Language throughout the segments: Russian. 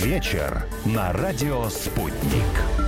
Вечер на радио «Спутник».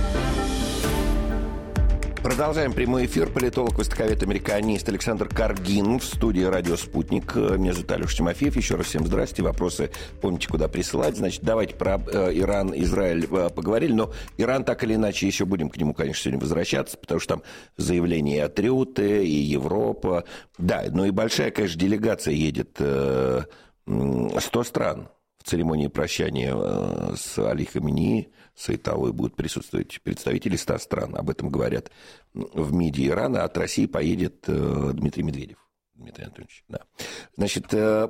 Продолжаем прямой эфир. Политолог, востоковед-американист Александр Каргин в студии «Радио Спутник». Меня зовут Алеша Тимофеев. Еще раз всем здрасте. Вопросы помните, куда присылать. Значит, давайте про Иран, Израиль поговорили. Но Иран так или иначе, еще будем к нему, конечно, сегодня возвращаться, потому что там заявления и от Рюте, и Европа. Да, ну и большая, конечно, делегация едет. 100 стран. В церемонии прощания с Али Хаминеи, с Айталой будут присутствовать представители 100 стран. Об этом говорят в МИДе Ирана. От России поедет Дмитрий Медведев. Дмитрий Анатольевич, да. Значит,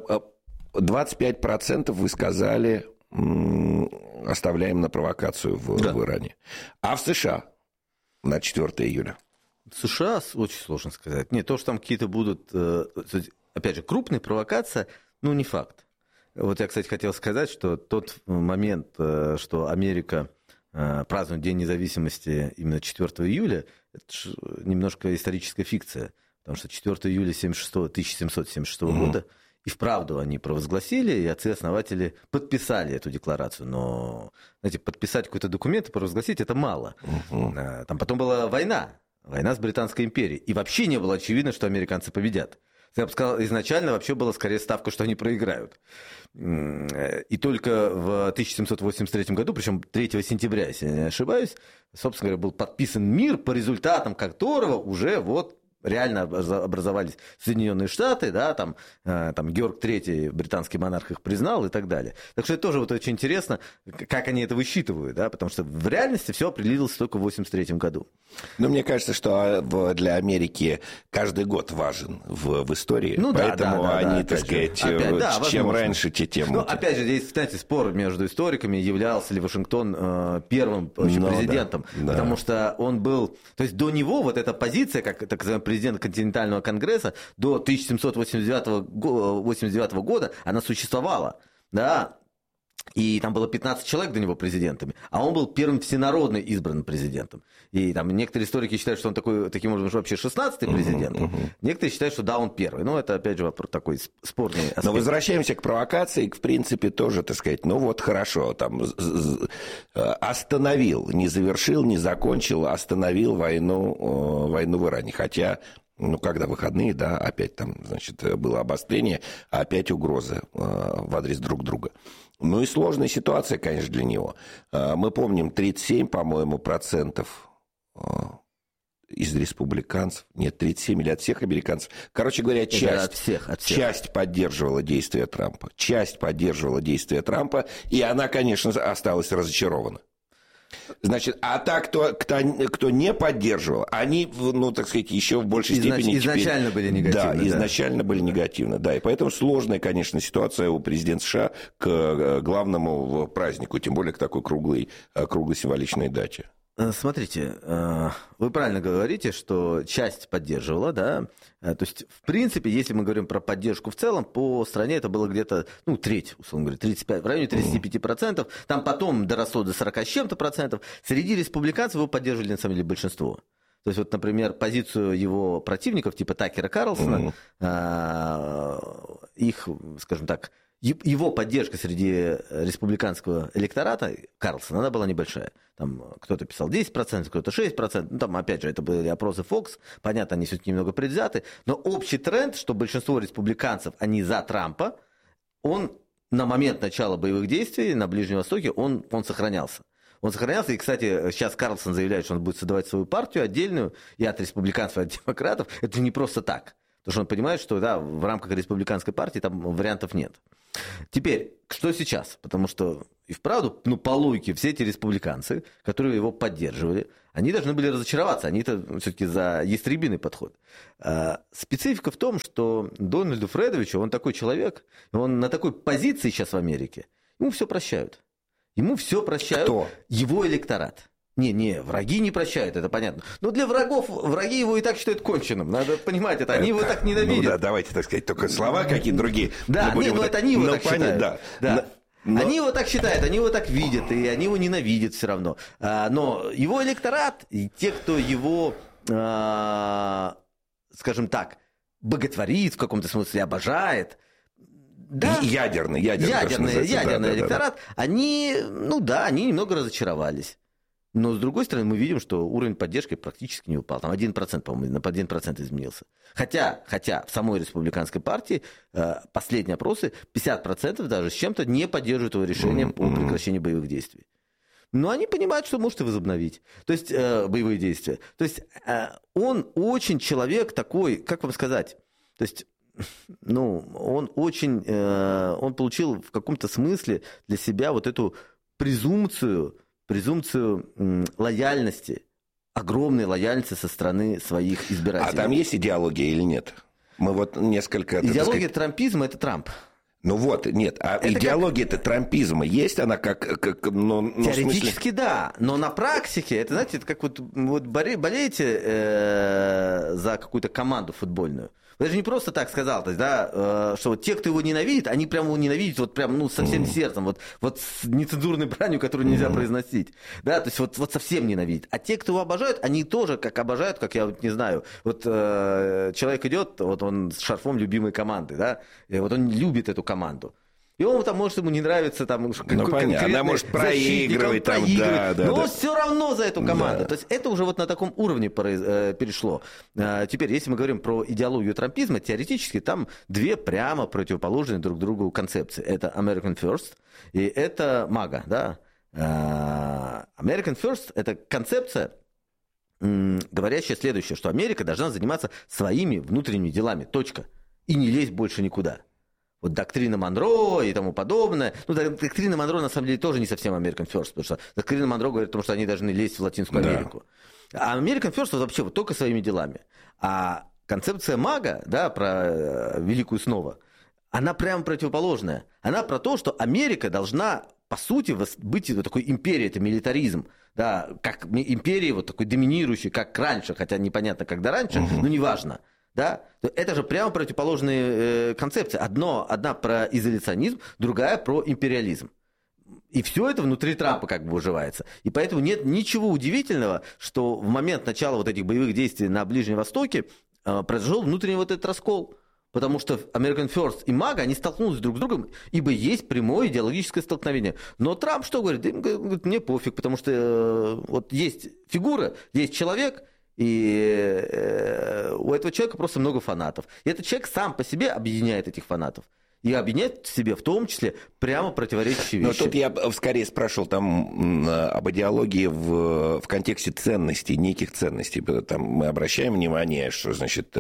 25% вы сказали, оставляем на провокацию в Иране. А в США на 4 июля? В США очень сложно сказать. Нет, то, что там какие-то будут, опять же, крупные провокации, не факт. Вот я, кстати, хотел сказать, что тот момент, что Америка празднует День независимости именно 4 июля, это немножко историческая фикция, потому что 4 июля 1776 года и вправду они провозгласили, и отцы-основатели подписали эту декларацию. Но, знаете, подписать какой-то документ и провозгласить – это мало. Там потом была война с Британской империей, и вообще не было очевидно, что американцы победят. Я бы сказал, изначально вообще была скорее ставка, что они проиграют. И только в 1783 году, причем 3 сентября, если я не ошибаюсь, собственно говоря, был подписан мир, по результатам которого уже вот реально образовались Соединенные Штаты, да, там Георг III, британский монарх, их признал и так далее. Так что это тоже вот очень интересно, как они это высчитывают, да, потому что в реальности все определилось только в 1983 году. Но мне кажется, что для Америки каждый год важен в истории, поэтому они, так сказать, чем раньше, тем... опять же, здесь, кстати, спор между историками, являлся ли Вашингтон первым президентом, потому что он был... То есть до него вот эта позиция, как так называемый президент континентального конгресса, до 1789 года она существовала, да, и там было 15 человек до него президентами, а он был первым всенародно избранным президентом. И там некоторые историки считают, что он таким образом вообще 16-й президент. Некоторые считают, что да, он первый. Но это, опять же, вопрос такой спорный аспект. Но возвращаемся к провокации, в принципе, тоже, так сказать, хорошо, там остановил, не завершил, не закончил, остановил войну в Иране. Хотя... когда выходные, да, опять там, значит, было обострение, а опять угрозы в адрес друг друга. И сложная ситуация, конечно, для него. Мы помним 37, по-моему, процентов из республиканцев, нет, 37 или от всех американцев. Короче говоря, часть поддерживала действия Трампа. И она, конечно, осталась разочарована. Значит, а кто не поддерживал, они, так сказать, еще в большей степени... Изначально были негативны. Да, изначально были негативны, да. И поэтому сложная, конечно, ситуация у президента США к главному празднику, тем более к такой круглой символичной дате. Смотрите, вы правильно говорите, что часть поддерживала, да, то есть, в принципе, если мы говорим про поддержку в целом, по стране это было где-то, треть, условно говоря, 35, в районе 35%, там потом доросло до 40 с чем-то процентов, среди республиканцев его поддерживали, на самом деле, большинство. То есть, вот, например, позицию его противников, типа Такера Карлсона, их, скажем так, его поддержка среди республиканского электората Карлсона, она была небольшая. Там кто-то писал 10%, кто-то 6%. Там, опять же, это были опросы Fox. Понятно, они все-таки немного предвзяты. Но общий тренд, что большинство республиканцев, они за Трампа, он на момент начала боевых действий на Ближнем Востоке, он сохранялся. Он сохранялся, и, кстати, сейчас Карлсон заявляет, что он будет создавать свою партию отдельную, и от республиканцев, и от демократов. Это не просто так. Потому что он понимает, что да, в рамках республиканской партии там вариантов нет. Теперь, что сейчас? Потому что, и вправду, по логике, все эти республиканцы, которые его поддерживали, они должны были разочароваться. Они-то все-таки за ястребиный подход. Специфика в том, что Дональду Фредовичу, он такой человек, он на такой позиции сейчас в Америке, ему все прощают. Ему все прощают. Кто? Его электорат. Не, враги не прощают, это понятно. Но для врагов, враги его и так считают конченным. Надо понимать это, они его так ненавидят. Да, давайте, так сказать, только слова какие-то другие. Да, это они его так считают. Да. Они его так считают, они его так видят, и они его ненавидят все равно. Но его электорат, и те, кто его, скажем так, боготворит, в каком-то смысле обожает, Да. Ядерный электорат, они немного разочаровались. Но, с другой стороны, мы видим, что уровень поддержки практически не упал. Там 1%, по-моему, на 1% изменился. Хотя в самой республиканской партии последние опросы 50% даже с чем-то не поддерживают его решение по прекращению боевых действий. Но они понимают, что может и возобновить. То есть боевые действия. То есть он очень человек такой, как вам сказать, то есть... он получил в каком-то смысле для себя вот эту презумпцию лояльности, огромной лояльности со стороны своих избирателей. А там есть идеология или нет? Мы вот несколько... Идеология трампизма – это Трамп. Ну вот, нет. А идеология-то трампизма есть она теоретически да, но на практике, это, знаете, это как вот болеете за какую-то команду футбольную. Вы даже не просто так сказал, то есть, да, что вот те, кто его ненавидит, они прямо его ненавидят вот прям, со всем сердцем, вот с нецензурной бранью, которую нельзя произносить, да, то есть вот совсем ненавидят. А те, кто его обожают, они тоже как обожают, как я вот не знаю, вот человек идет, вот он с шарфом любимой команды, да, и вот он любит эту команду. И он там, может, ему не нравится, там, понятно, она может проигрывать, там, но он все равно за эту команду. Да. То есть это уже вот на таком уровне перешло. Теперь, если мы говорим про идеологию трампизма, теоретически там две прямо противоположные друг другу концепции. Это American First и это MAGA, да. American First – это концепция, говорящая следующее, что Америка должна заниматься своими внутренними делами, точка, и не лезть больше никуда. Вот доктрина Монро и тому подобное. Ну, доктрина Монро, на самом деле, тоже не совсем American First, потому что доктрина Монро говорит о том, что они должны лезть в Латинскую Америку. А American First вот вообще вот только своими делами. А концепция МАГА, да, про великую снова, она прямо противоположная. Она про то, что Америка должна, по сути, быть вот такой империей, это милитаризм. Да, как империя вот такой доминирующей, как раньше, хотя непонятно, когда раньше, но неважно. Да? Это же прямо противоположные концепции. Одна про изоляционизм, другая про империализм. И все это внутри Трампа как бы уживается. И поэтому нет ничего удивительного, что в момент начала вот этих боевых действий на Ближнем Востоке произошел внутренний вот этот раскол. Потому что American First и MAGA, они столкнулись друг с другом, ибо есть прямое идеологическое столкновение. Но Трамп что говорит? Говорит, мне пофиг, потому что вот есть фигура, есть человек, и у этого человека просто много фанатов. И этот человек сам по себе объединяет этих фанатов. И объединяет в себе в том числе прямо противоречащие вещи. Но тут я скорее спрашивал там об идеологии в контексте ценностей, неких ценностей. Там мы обращаем внимание, что, значит,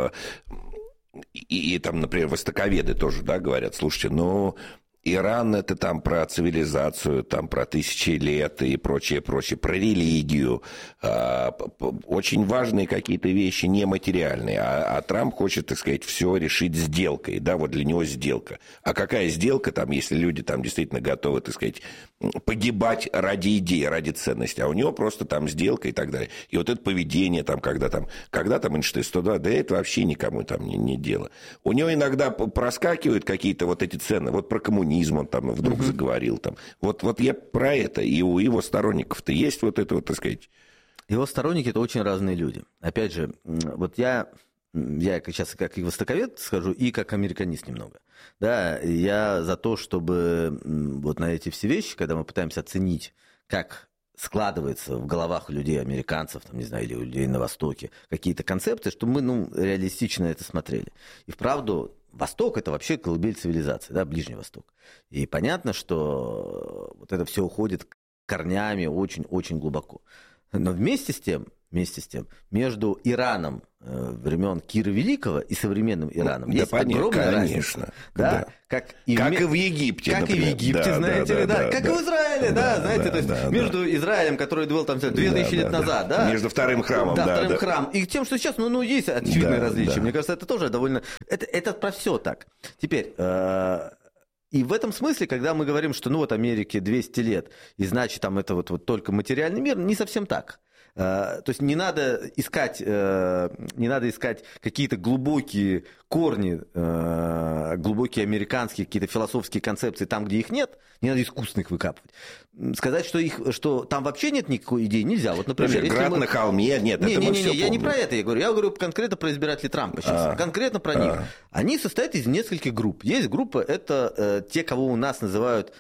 и там, например, востоковеды тоже, да, говорят, слушайте, ну... Иран – это там про цивилизацию, там про тысячи лет и прочее, про религию. Очень важные какие-то вещи нематериальные. А Трамп хочет, так сказать, все решить сделкой. Да, вот для него сделка. А какая сделка там, если люди там действительно готовы, так сказать, погибать ради идеи, ради ценности? А у него просто там сделка и так далее. И вот это поведение там, когда там Эйнштейн 102, да это вообще никому там не дело. У него иногда проскакивают какие-то вот эти цены. Вот про коммунизм он там вдруг заговорил. Там. Вот я про это. И у его сторонников-то есть вот это вот, так сказать... Его сторонники – это очень разные люди. Опять же, вот я сейчас как и востоковед скажу, и как американист немного. Да, я за то, чтобы вот на эти все вещи, когда мы пытаемся оценить, как складывается в головах людей, американцев, там, не знаю, или людей на Востоке, какие-то концепции, чтобы мы реалистично это смотрели. И вправду Восток – это вообще колыбель цивилизации, да, Ближний Восток. И понятно, что вот это все уходит корнями очень-очень глубоко. Но вместе с тем, между Ираном времен Кира Великого и современным Ираном есть огромная разница. Да? Как и в Египте, как например. И в Египте, знаете ли, да. Как и в Израиле, да, знаете, то есть между Израилем, который был там 2000 лет назад, да. Между вторым храмом, да. Вторым храмом. И тем, что сейчас, есть очевидные различия. Мне кажется, это тоже довольно... Это про все так. Теперь... И в этом смысле, когда мы говорим, что Америке 200 лет, и значит, там это вот только материальный мир, не совсем так. То есть не надо искать какие-то глубокие корни, глубокие американские какие-то философские концепции там, где их нет, не надо искусственно их выкапывать. Сказать, что там вообще нет никакой идеи, нельзя. Вот, например, Град на холме, нет, это мы все я помним. не про это я говорю конкретно про избирателей Трампа сейчас, конкретно про них. Они состоят из нескольких групп. Есть группа, это те, кого у нас называют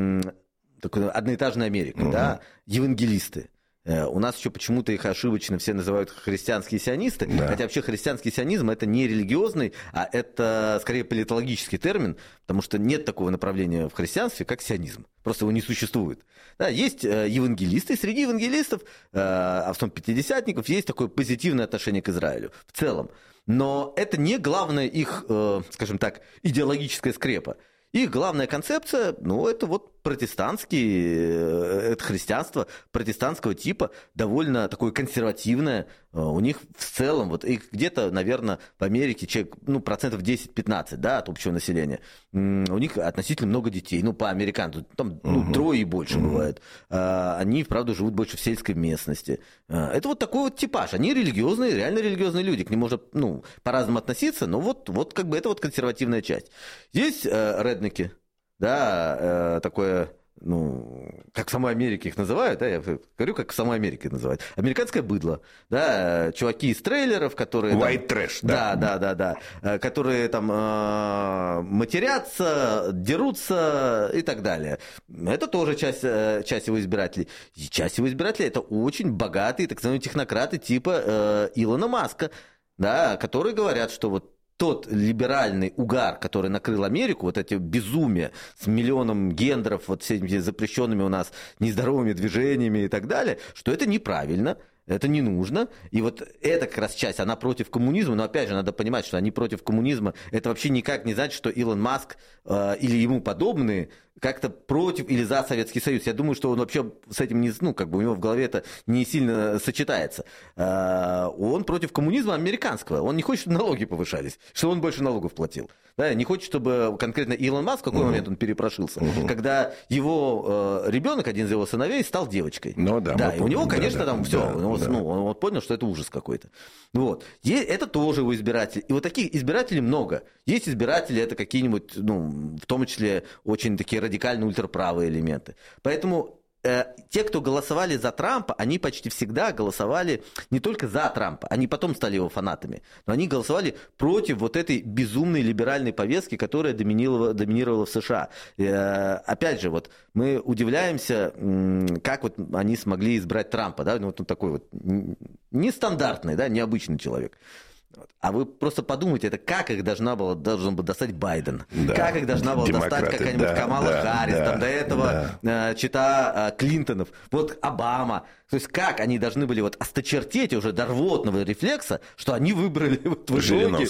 одноэтажная Америка, да, евангелисты. У нас еще почему-то их ошибочно все называют христианские сионисты, хотя вообще христианский сионизм это не религиозный, а это скорее политологический термин, потому что нет такого направления в христианстве, как сионизм. Просто его не существует. Да, есть евангелисты, и среди евангелистов, а в основном пятидесятников, есть такое позитивное отношение к Израилю в целом. Но это не главная их, скажем так, идеологическая скрепа. Их главная концепция, это вот это христианство протестантского типа, довольно такое консервативное. У них в целом, вот их где-то, наверное, в Америке человек, процентов 10-15, да, от общего населения. У них относительно много детей, по американцу, там трое и больше бывает. Они, правда, живут больше в сельской местности. Это вот такой вот типаж. Они религиозные, реально религиозные люди. К ним можно, по-разному относиться, но вот как бы это вот консервативная часть. Есть реднеки, да, такое, как в самой Америке их называют, да, я говорю, как в самой Америке их называют. Американское быдло, да, чуваки из трейлеров, которые... White trash, да. Да, которые там матерятся, дерутся и так далее. Это тоже часть его избирателей. И часть его избирателей это очень богатые, так называемые технократы типа Илона Маска, да, которые говорят, что вот тот либеральный угар, который накрыл Америку, вот эти безумия с миллионом гендеров, вот всеми запрещенными у нас нездоровыми движениями и так далее, что это неправильно, это не нужно. И вот эта как раз часть, она против коммунизма, но опять же надо понимать, что они против коммунизма, это вообще никак не значит, что Илон Маск или ему подобные как-то против или за Советский Союз. Я думаю, что он вообще с этим не, у него в голове это не сильно сочетается. Он против коммунизма американского. Он не хочет, чтобы налоги повышались, чтобы он больше налогов платил. Да, не хочет, чтобы конкретно Илон Маск в какой момент он перепрошился, когда его ребенок, один из его сыновей, стал девочкой. И у него, конечно, он понял, что это ужас какой-то. Вот. Это тоже его избиратели. И вот таких избирателей много. Есть избиратели, это какие-нибудь, в том числе очень такие радикально ультраправые элементы. Поэтому те, кто голосовали за Трампа, они почти всегда голосовали не только за Трампа, они потом стали его фанатами, но они голосовали против вот этой безумной либеральной повестки, которая доминировала в США. Опять же, вот мы удивляемся, как вот они смогли избрать Трампа, да, вот он такой вот нестандартный, да, необычный человек. А вы просто подумайте, это как их должен был достать Байден, как их должна была достать какая-нибудь Камала Харрис, до этого чета Клинтонов, вот Обама. То есть как они должны были вот осточертеть уже до рвотного рефлекса, что они выбрали вот в итоге...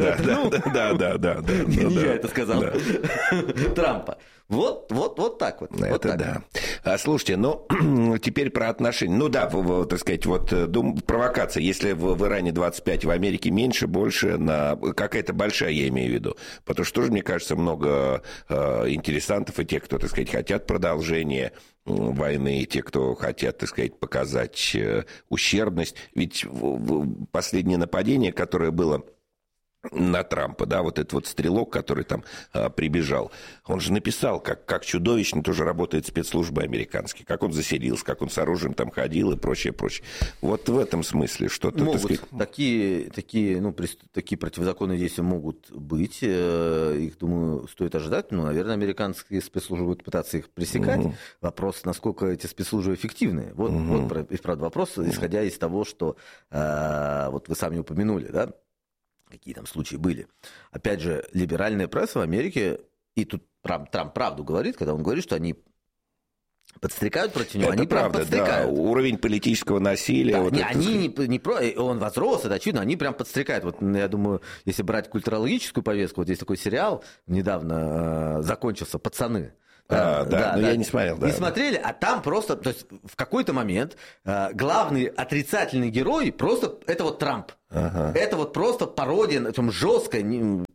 Не я это сказал. Трампа. Вот так вот. Это вот да. Слушайте, теперь про отношения. Так сказать, провокация. Если в Иране 25, в Америке меньше, больше, какая-то большая, я имею в виду. Потому что тоже, мне кажется, много интересантов и тех, кто, так сказать, хотят продолжения войны, и те, кто хотят, так сказать, показать ущербность. Ведь последнее нападение, которое было на Трампа, да, вот этот вот стрелок, который там прибежал, он же написал, как чудовищно тоже работают спецслужбы американские, как он заселился, как он с оружием там ходил и прочее. Вот в этом смысле что-то... Могут. Такие противозаконные действия могут быть, их, думаю, стоит ожидать, наверное, американские спецслужбы будут пытаться их пресекать. Вопрос, насколько эти спецслужбы эффективны. Вот, правда, вопрос, исходя из того, что вот вы сами упомянули, да, какие там случаи были. Опять же, либеральная пресса в Америке, и тут Трамп правду говорит, когда он говорит, что они подстрекают против него, это они правда, прям подстрекают. Да, уровень политического насилия. Да, вот он возрос, это очевидно, они прям подстрекают. Вот я думаю, если брать культурологическую повестку, вот здесь такой сериал недавно закончился «Пацаны». Я не смотрел. Не смотрели, а там просто, то есть в какой-то момент главный отрицательный герой просто это вот Трамп. Это вот просто пародия, там жесткая,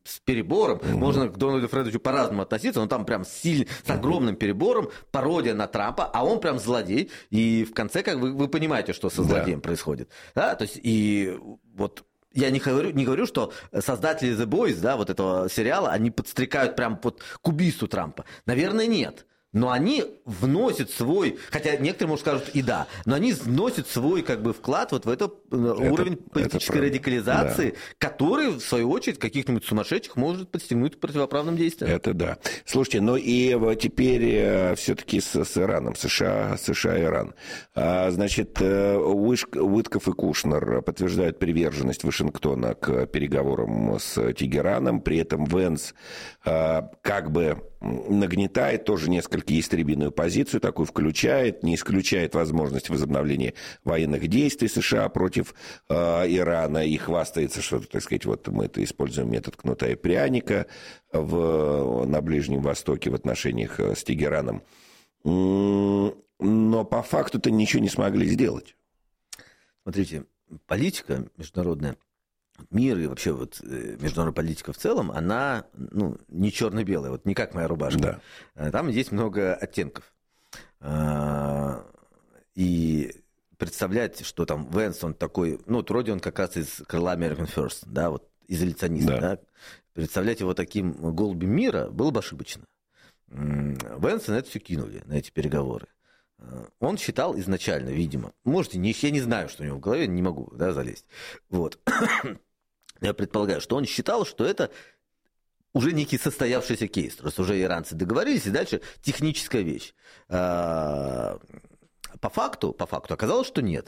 с перебором. Можно к Дональду Фредовичу по-разному относиться, но там прям с огромным перебором, пародия на Трампа, а он прям злодей. И в конце, как вы понимаете, что со злодеем происходит. Да? То есть, и вот я не говорю, что создатели The Boys, да, вот этого сериала, они подстрекают прям вот к убийству Трампа. Наверное, нет. Но они вносят свой, хотя некоторые, может, скажут и да, но они вносят свой как бы вклад вот в этот уровень политической радикализации, который, в свою очередь, каких-нибудь сумасшедших может подстегнуть к противоправным действиям. Это да. Слушайте, ну и вот теперь все-таки с Ираном, США и Иран. Значит, Уиткоф и Кушнер подтверждают приверженность Вашингтона к переговорам с Тегераном, при этом Венс как бы нагнетает тоже несколько ястребиную позицию, такую включает, не исключает возможность возобновления военных действий США против Ирана и хвастается, что, так сказать, вот мы-то используем метод кнута и пряника на Ближнем Востоке в отношениях с Тегераном. Но по факту-то ничего не смогли сделать. Смотрите, политика международная, мир и вообще вот международная политика в целом, она не черно-белая, вот не как моя рубашка. Да. Там есть много оттенков. И представлять, что там Венс, он такой, вроде он как раз из крыла American First, да, вот изоляциониста, да. Представлять его таким голубем мира было бы ошибочно. Венса на это все кинули, на эти переговоры. Он считал изначально, видимо, я не знаю, что у него в голове, не могу залезть. Вот. Я предполагаю, что он считал, что это уже некий состоявшийся кейс. То есть уже иранцы договорились, и дальше техническая вещь. По факту оказалось, что нет.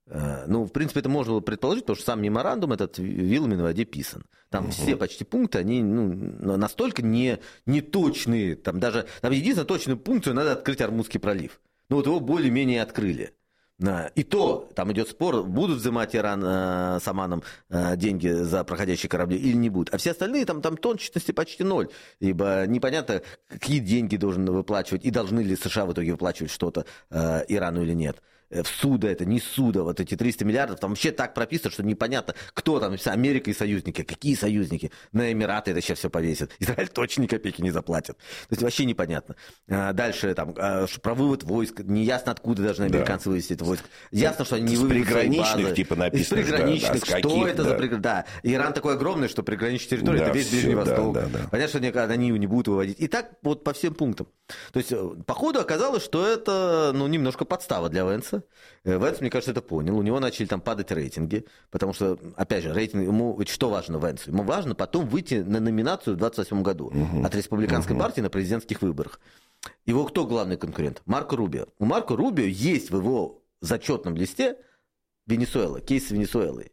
В принципе, это можно было предположить, потому что сам меморандум этот вилами на воде писан. Там все почти пункты, они настолько неточные. Там единственный точный пункт, что надо открыть Ормузский пролив. Его более-менее открыли. И то, там идет спор, будут взимать Иран с Оманом деньги за проходящие корабли или не будут. А все остальные, там точности почти ноль. Ибо непонятно, какие деньги должен выплачивать, и должны ли США в итоге выплачивать что-то Ирану или нет. В суда это, не суда, вот эти 300 миллиардов, там вообще так прописано, что непонятно, кто там, Америка и союзники, какие союзники, на Эмираты это сейчас все повесят, Израиль точно ни копейки не заплатит, то есть вообще непонятно. Дальше там про вывод войск, неясно откуда должны американцы вывести это войск, ясно, что они не выведут свои базы. Из приграничных типа написано, из приграничных, что это за приграничные, да, Иран такой огромный, что приграничная территория, это весь Ближний Восток, понятно, что они не будут выводить, и так вот по всем пунктам. То есть, по ходу оказалось, что это, немножко подстава для Венса. Венс, мне кажется, это понял. У него начали там падать рейтинги, потому что, опять же, рейтинг, ему что важно Венсу? Ему важно потом выйти на номинацию в 2028 году от республиканской партии на президентских выборах. Его кто главный конкурент? Марко Рубио. У Марко Рубио есть в его зачетном листе Венесуэла, кейс с Венесуэлой.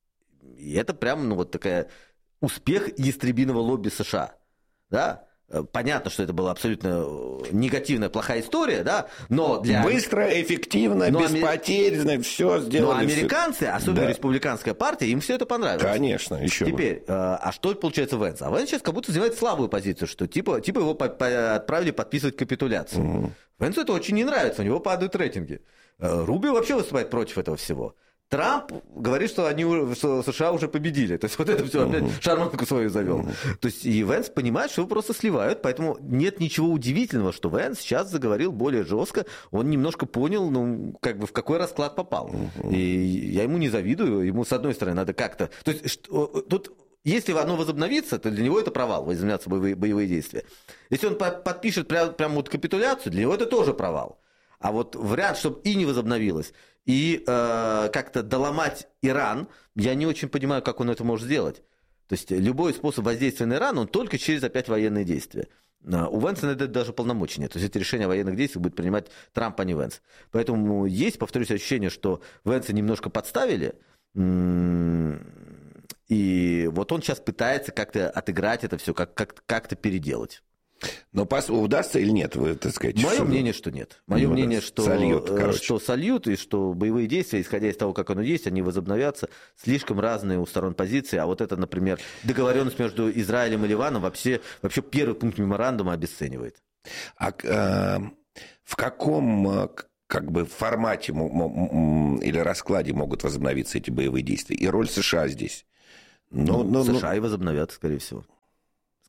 И это прям, такая успех ястребиного лобби США. Да? Понятно, что это была абсолютно негативная, плохая история, да, но для... Быстро, эффективно, без потерь, все сделали. Но американцы, особенно республиканская партия, им все это понравилось. Конечно, еще теперь, а что получается Венс? А Венс сейчас как будто занимает слабую позицию, что типа его отправили подписывать капитуляцию. Венсу это очень не нравится, у него падают рейтинги. Рубио вообще выступает против этого всего. Трамп говорит, что США уже победили. То есть вот это все опять шарманку свою завел. То есть и Венс понимает, что его просто сливают, поэтому нет ничего удивительного, что Венс сейчас заговорил более жестко. Он немножко понял, в какой расклад попал. И я ему не завидую. Ему, с одной стороны, надо как-то... То есть тут... Если оно возобновится, то для него это провал, возобновятся боевые действия. Если он подпишет прям вот капитуляцию, для него это тоже провал. А вот вариант, чтобы и не возобновилось, и как-то доломать Иран, я не очень понимаю, как он это может сделать. То есть любой способ воздействия на Иран, он только через опять военные действия. У Венса это даже полномочий нет. То есть это решение о военных действиях будет принимать Трамп, а не Венс. Поэтому есть, повторюсь, ощущение, что Венса немножко подставили, и вот он сейчас пытается как-то отыграть это все, как-то переделать. Но удастся или нет? Вы, так сказать, мое мнение, что нет. Мое мнение, что сольют, и что боевые действия, исходя из того, как оно есть, они возобновятся. Слишком разные у сторон позиции. А вот это, например, договоренность между Израилем и Ливаном вообще первый пункт меморандума обесценивает. А в каком формате или раскладе могут возобновиться эти боевые действия? И роль США здесь? США и возобновят, скорее всего.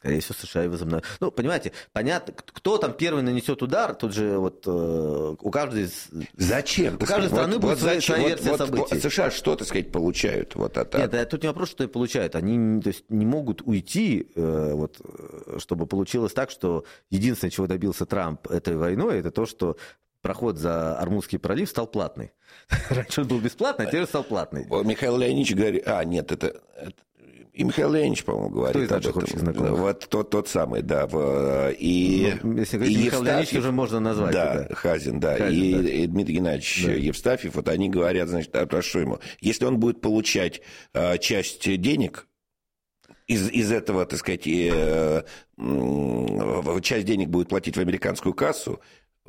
Скорее всего, США и возобновят. Ну, понимаете, понятно, кто там первый нанесет удар, тут же вот у каждой... Зачем? У каждой страны будет своя версия событий. США что, так сказать, получают? Вот от... Нет, тут не вопрос, что и получают. Они, то есть, не могут уйти, вот, чтобы получилось так, что единственное, чего добился Трамп этой войной, это то, что проход за Ормузский пролив стал платный. Раньше он был бесплатный, а теперь стал платный. Михаил Леонидович говорит... нет, это... И Михаил Леонидович, по-моему, говорит об этом. Вот тот самый, да. Если говорить Михаил Леонидович, уже можно назвать. Да, Хазин, да. И Дмитрий Геннадьевич Евстафьев, вот они говорят, значит, прошу ему, если он будет получать часть денег из этого, так сказать, часть денег будет платить в американскую кассу,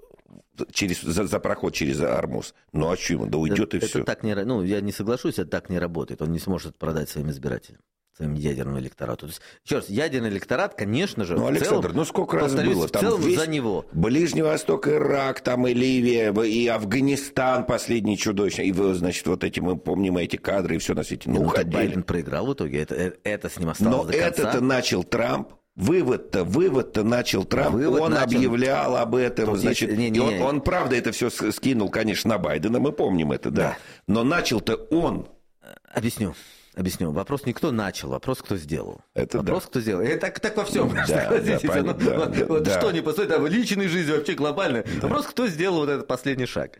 за проход через Ормуз. Ну, а что, да уйдет и все. Так я не соглашусь, это так не работает. Он не сможет продать своим избирателям, своим ядерному электорату. То есть, еще раз, ядерный электорат, конечно же, Александр, сколько раз было? Там в целом за него. Ближний Восток, Ирак, там и Ливия, и Афганистан последний чудовищный. И, значит, вот эти, мы помним эти кадры и все на свете. Байден проиграл в итоге, это с ним осталось до конца. Но это начал Трамп. Вывод-то начал Трамп, объявлял об этом, значит, он, правда, это все скинул, конечно, на Байдена, мы помним это, да. Но начал-то он. Объясню. Вопрос не кто начал, вопрос кто сделал. Кто сделал. Это так во всем. Что не построить, личной жизни вообще глобально. Вопрос, кто сделал вот этот последний шаг.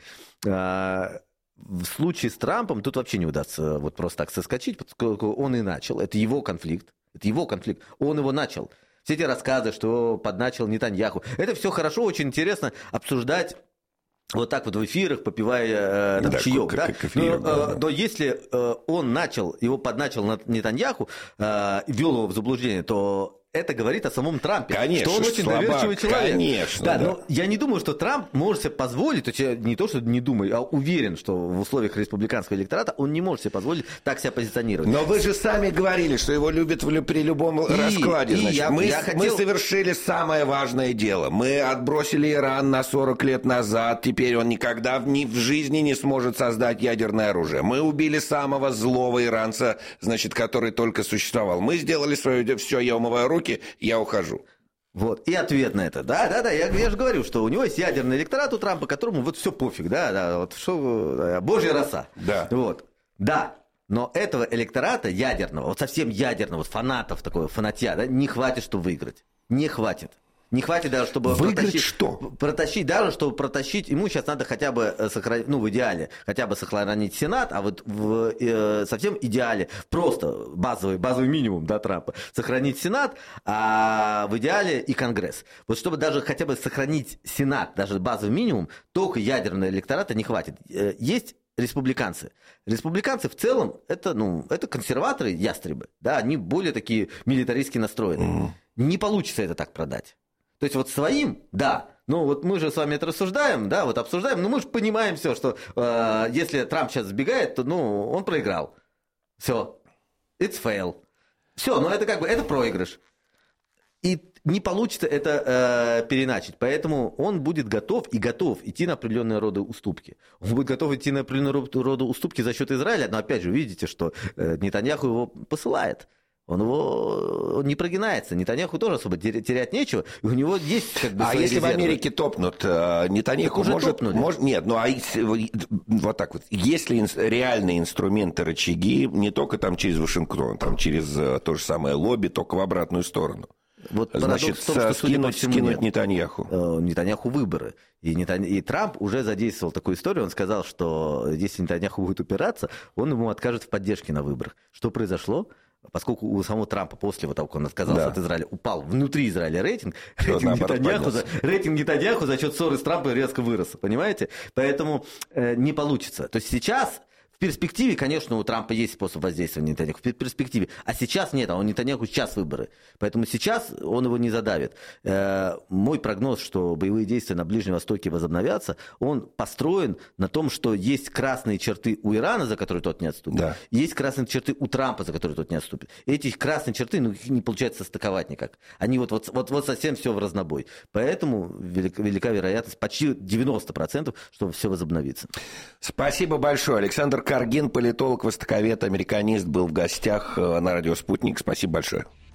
В случае с Трампом тут вообще не удастся вот просто так соскочить, поскольку он и начал, это его конфликт, он его начал. Все эти рассказы, что подначил Нетаньяху, это все хорошо, очень интересно обсуждать вот так вот в эфирах, попивая чаек. Но если он его подначил Нетаньяху, ввел его в заблуждение, то это говорит о самом Трампе, конечно, что он очень доверчивый человек. Конечно, да. Но я не думаю, что Трамп может себе позволить, то есть я не то, что не думаю, а уверен, что в условиях республиканского электората он не может себе позволить так себя позиционировать. Но вы же сами говорили, что его любят при любом раскладе. Значит, мы совершили самое важное дело. Мы отбросили Иран на 40 лет назад, теперь он никогда в жизни не сможет создать ядерное оружие. Мы убили самого злого иранца, значит, который только существовал. Мы сделали свое, все, я умываю руки, я ухожу. Вот, и ответ на это. Да, я же говорю, что у него есть ядерный электорат у Трампа, которому вот все пофиг, вот что, божья роса. Да. Вот, да, но этого электората ядерного, вот совсем ядерного, вот фанатов, такого фанатья, не хватит, чтобы выиграть. Не хватит. Не хватит даже, чтобы протащить, ему сейчас надо хотя бы сохранить, в идеале, хотя бы сохранить Сенат, а вот в совсем идеале, просто базовый минимум, Трампа, сохранить Сенат, а в идеале и Конгресс. Вот чтобы даже хотя бы сохранить Сенат, даже базовый минимум, только ядерного электората не хватит. Есть республиканцы. Республиканцы в целом это консерваторы, ястребы, они более такие милитаристски настроены. Не получится это так продать. То есть вот своим, вот мы же с вами это рассуждаем, обсуждаем, но мы же понимаем все, что если Трамп сейчас сбегает, то он проиграл. Все. It's fail. Все, это это проигрыш. И не получится это переначить. Поэтому он будет готов идти на определенные рода уступки. Он будет готов идти на определенные рода уступки за счет Израиля, но опять же, видите, что Нетаньяху его посылает. Он не прогинается. Нетаньяху тоже особо терять нечего. И у него есть свои если резервы. в Америке топнут, Нетаньяху может... Нет, вот так вот. Есть ли реальные инструменты, рычаги, не только там через Вашингтон, там через то же самое лобби, только в обратную сторону? Вот значит, скинуть Нетаньяху. Нетаньяху выборы. И Трамп уже задействовал такую историю. Он сказал, что если Нетаньяху будет упираться, он ему откажет в поддержке на выборах. Что произошло? Поскольку у самого Трампа после того, как он отказался от Израиля, упал внутри Израиля рейтинг Нетаньяху за счет ссоры с Трампом резко вырос, понимаете? Поэтому не получится. То есть сейчас в перспективе, конечно, у Трампа есть способ воздействия на Нетаньяху, в перспективе. А сейчас нет, у Нетаньяху сейчас выборы. Поэтому сейчас он его не задавит. Мой прогноз, что боевые действия на Ближнем Востоке возобновятся, он построен на том, что есть красные черты у Ирана, за которые тот не отступит, и есть красные черты у Трампа, за которые тот не отступит. Эти красные черты, их не получается состыковать никак. Они вот совсем все в разнобой. Поэтому велика вероятность, почти 90%, что все возобновится. Спасибо большое. Александр Каргин, политолог, востоковед, американист, был в гостях на радио «Спутник». Спасибо большое.